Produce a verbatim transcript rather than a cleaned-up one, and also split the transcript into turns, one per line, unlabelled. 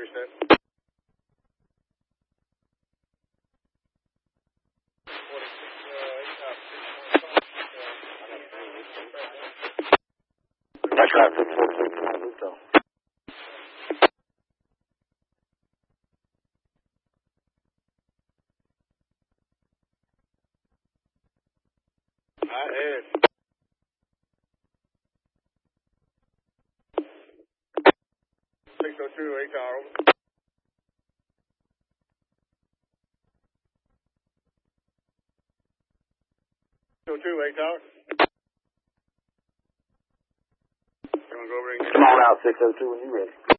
reset.
I tried for four six one, Luto.
I heard. six oh two, eight tower, over. six oh two, eight tower. You want to go over and get
Come on out, six oh two, when you're ready.